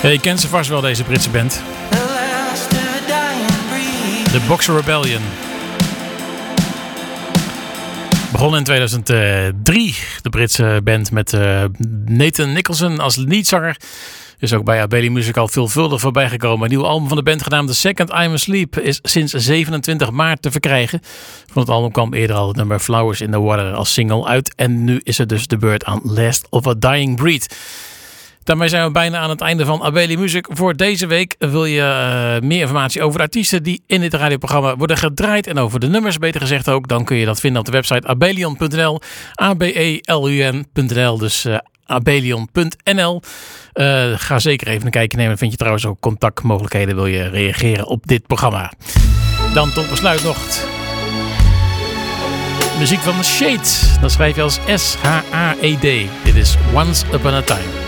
Ja, je kent ze vast wel, deze Britse band. The Boxer Rebellion. Begon in 2003, de Britse band met Nathan Nicholson als leadzanger. Is ook bij Abeli Music al veelvuldig voorbij gekomen. Een nieuw album van de band genaamd The Second I'm Asleep is sinds 27 maart te verkrijgen. Van het album kwam eerder al het nummer Flowers in the Water als single uit. En nu is het dus de beurt aan Last of a Dying Breed. Daarmee zijn we bijna aan het einde van Abeli Music voor deze week. Wil je meer informatie over de artiesten die in dit radioprogramma worden gedraaid en over de nummers beter gezegd ook, dan kun je dat vinden op de website abelion.nl, abelun.nl, dus abelion.nl. Ga zeker even een kijkje nemen. Vind je trouwens ook contactmogelijkheden, wil je reageren op dit programma. Dan tot besluit nog muziek van The Shade. Dat schrijf je als S-H-A-E-D. Dit is Once Upon a Time.